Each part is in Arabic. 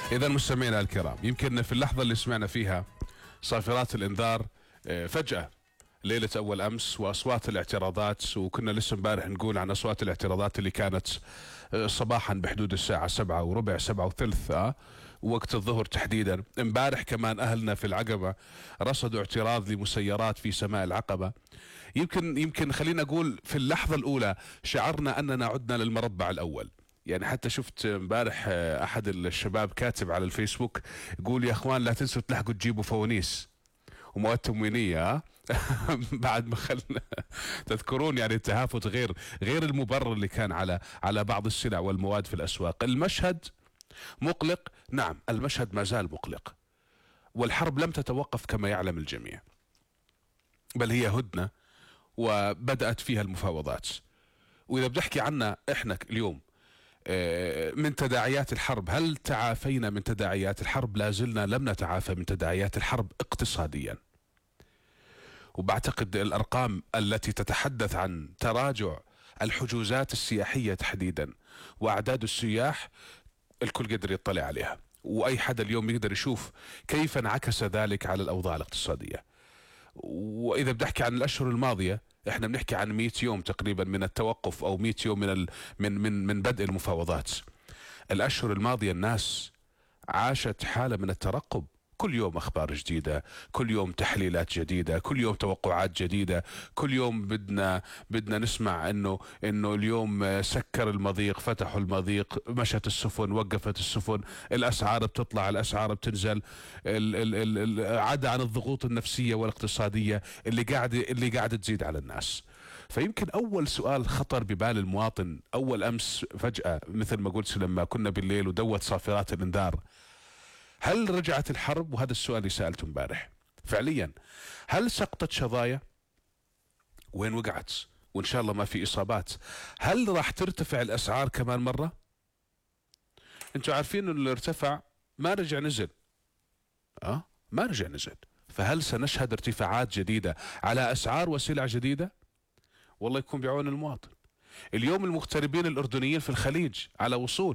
إذا مستمعينا الكرام، يمكن في اللحظة اللي سمعنا فيها صافرات الإنذار فجأة ليلة أول أمس وأصوات الاعتراضات، وكنا لسه امبارح نقول عن أصوات الاعتراضات اللي كانت صباحا بحدود الساعة 7:15 7:03 وقت الظهر تحديدا. امبارح كمان أهلنا في العقبة رصدوا اعتراض لمسيرات في سماء العقبة. يمكن خلينا أقول في اللحظة الأولى شعرنا أننا عدنا للمربع الأول. يعني حتى شفت امبارح احد الشباب كاتب على الفيسبوك يقول يا اخوان لا تنسوا تلحقوا تجيبوا فوانيس ومواد تموينيه بعد ما خلنا تذكرون يعني التهافت غير المبرر اللي كان على بعض السلع والمواد في الاسواق. المشهد مقلق، نعم المشهد ما زال مقلق، والحرب لم تتوقف كما يعلم الجميع، بل هي هدنه وبدأت فيها المفاوضات. واذا بنحكي عنا احنا اليوم من تداعيات الحرب، هل تعافينا من تداعيات الحرب؟ لا زلنا لم نتعافى من تداعيات الحرب اقتصاديا، وبعتقد الأرقام التي تتحدث عن تراجع الحجوزات السياحية تحديدا وأعداد السياح الكل قدر يطلع عليها، وأي حدا اليوم يقدر يشوف كيف انعكس ذلك على الأوضاع الاقتصادية. وإذا بدحكي عن الأشهر الماضية احنا بنحكي عن 100 يوم تقريبا من التوقف او 100 يوم من بدء المفاوضات. الاشهر الماضية الناس عاشت حالة من الترقب، كل يوم اخبار جديدة، كل يوم تحليلات جديدة، كل يوم توقعات جديدة، كل يوم بدنا نسمع انه اليوم سكر المضيق، فتحوا المضيق، مشت السفن، وقفت السفن، الاسعار بتطلع، الاسعار بتنزل، عدا عن الضغوط النفسية والاقتصادية اللي قاعدة تزيد على الناس. فيمكن اول سؤال خطر ببال المواطن اول امس فجأة مثل ما قلت لما كنا بالليل ودوت صافرات الانذار، هل رجعت الحرب؟ وهذا السؤال اللي سألته امبارح فعليا. هل سقطت شظايا؟ وين وقعت؟ وان شاء الله ما في اصابات. هل راح ترتفع الاسعار كمان مرة؟ انتوا عارفين انه اللي ارتفع ما رجع نزل، ما رجع نزل. فهل سنشهد ارتفاعات جديدة على اسعار وسلع جديدة؟ والله يكون بعون المواطن. اليوم المغتربين الاردنيين في الخليج على وصول،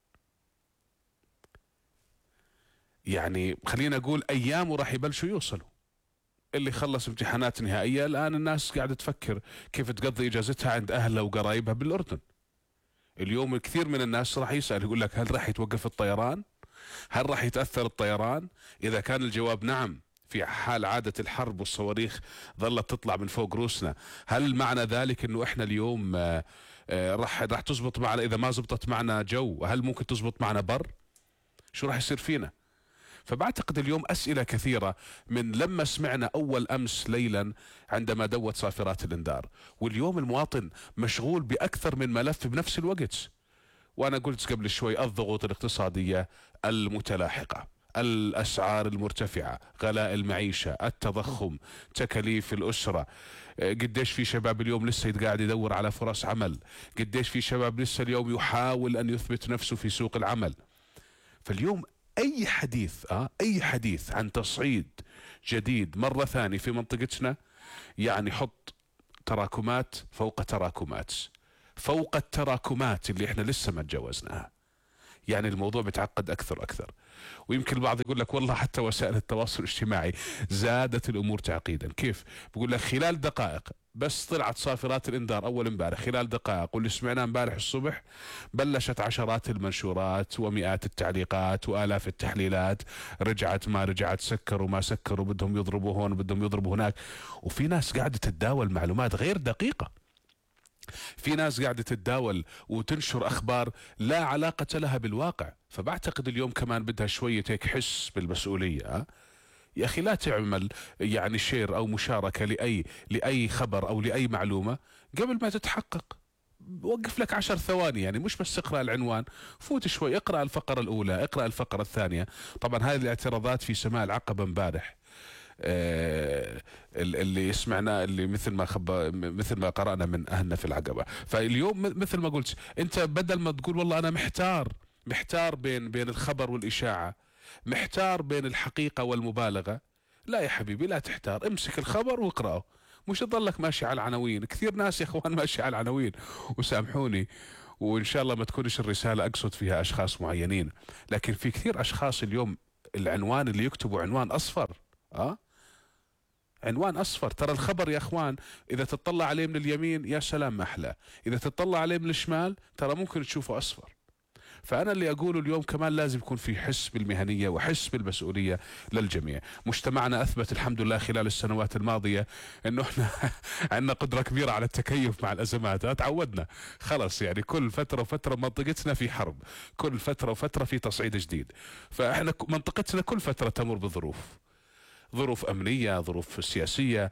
يعني خلينا اقول ايام وراح يبلشوا يوصلوا. اللي خلص امتحانات نهائية الان الناس قاعدة تفكر كيف تقضي اجازتها عند اهلها وقرايبها بالاردن. اليوم الكثير من الناس راح يسأل يقول لك هل راح يتوقف الطيران؟ هل راح يتأثر الطيران؟ اذا كان الجواب نعم، في حال عادة الحرب والصواريخ ظلت تطلع من فوق روسنا، هل معنى ذلك انه احنا اليوم راح تزبط معنا؟ اذا ما زبطت معنا جو، هل ممكن تزبط معنا بر؟ شو راح يصير فينا؟ فبعتقد اليوم أسئلة كثيرة من لما سمعنا أول أمس ليلا عندما دوت صافرات الإنذار، واليوم المواطن مشغول بأكثر من ملف بنفس الوقت. وأنا قلت قبل شوي الضغوط الاقتصادية المتلاحقة، الأسعار المرتفعة، غلاء المعيشة، التضخم، تكاليف الأسرة، قديش في شباب اليوم لسه قاعد يدور على فرص عمل، قديش في شباب لسه اليوم يحاول أن يثبت نفسه في سوق العمل. فاليوم اي حديث عن تصعيد جديد مرة ثانية في منطقتنا يعني حط تراكمات فوق تراكمات فوق التراكمات اللي احنا لسه ما تجاوزناها. يعني الموضوع بيتعقد اكثر واكثر. ويمكن البعض يقول لك والله حتى وسائل التواصل الاجتماعي زادت الامور تعقيدا. كيف؟ بقول لك خلال دقائق بس طلعت صافرات الانذار اول امبارح، خلال دقائق واللي سمعناه امبارح الصبح بلشت عشرات المنشورات ومئات التعليقات والاف التحليلات، رجعت ما رجعت، سكروا ما سكروا، بدهم يضربوا هون بدهم يضربوا هناك. وفي ناس قاعده تتداول معلومات غير دقيقه، في ناس قاعدة تتداول وتنشر أخبار لا علاقة لها بالواقع. فبعتقد اليوم كمان بدها شوية هيك حس بالمسؤولية. يا أخي لا تعمل يعني شير أو مشاركة لأي خبر أو لأي معلومة قبل ما تتحقق. وقف لك 10 ثواني، يعني مش بس اقرأ العنوان، فوت شوي اقرأ الفقرة الأولى، اقرأ الفقرة الثانية. طبعا هذه الاعتراضات في سماء العقبة امبارح اللي سمعناه، اللي مثل ما قرأنا من أهلنا في العقبة. فاليوم مثل ما قلت انت، بدل ما تقول والله انا محتار بين الخبر والإشاعة، محتار بين الحقيقة والمبالغة، لا يا حبيبي لا تحتار، امسك الخبر واقرأه، مش تضلك ماشي على العناوين. كثير ناس يا اخوان ماشي على العناوين، وسامحوني وإن شاء الله ما تكونش الرسالة أقصد فيها أشخاص معينين، لكن في كثير أشخاص اليوم العنوان اللي يكتبوا عنوان أصفر. عنوان أصفر. ترى الخبر يا أخوان إذا تطلع عليه من اليمين يا سلام ما أحلى، إذا تطلع عليه من الشمال ترى ممكن تشوفه أصفر. فأنا اللي أقوله اليوم كمان لازم يكون في حس بالمهنية وحس بالمسؤولية للجميع. مجتمعنا أثبت الحمد لله خلال السنوات الماضية أنه إحنا عندنا قدرة كبيرة على التكيف مع الأزمات. تعودنا خلاص، يعني كل فترة وفترة منطقتنا في حرب، كل فترة وفترة في تصعيد جديد. فإحنا منطقتنا كل فترة تمر بظروف، ظروف أمنية، ظروف سياسية،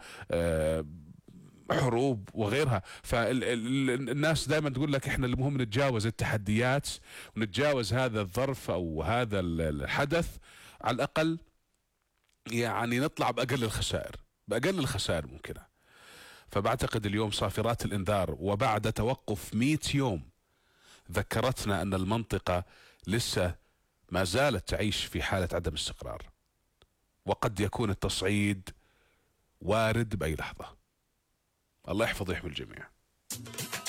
حروب وغيرها. فالناس دائما تقول لك احنا المهم نتجاوز التحديات ونتجاوز هذا الظرف او هذا الحدث، على الاقل يعني نطلع باقل الخسائر، باقل الخسائر ممكنه. فبعتقد اليوم صافرات الانذار وبعد توقف 100 يوم ذكرتنا ان المنطقه لسه ما زالت تعيش في حاله عدم استقرار، وقد يكون التصعيد وارد باي لحظه. الله يحفظ ويحمي الجميع.